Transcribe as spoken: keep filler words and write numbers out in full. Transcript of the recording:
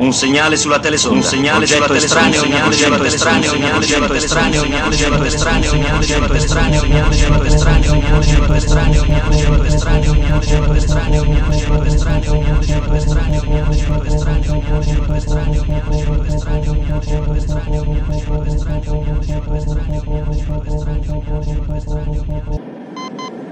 Un segnale sulla telesonda. Un segnale sulla telestraneo. Un oggetto estraneo. Un oggetto estraneo. Un oggetto estraneo. Un oggetto estraneo. Un oggetto estraneo. Un oggetto estraneo. Un oggetto estraneo. Un oggetto estraneo. Un oggetto estraneo. Un oggetto estraneo. Un oggetto estraneo. Un oggetto estraneo. Un oggetto estraneo. Un oggetto estraneo. Un oggetto estraneo.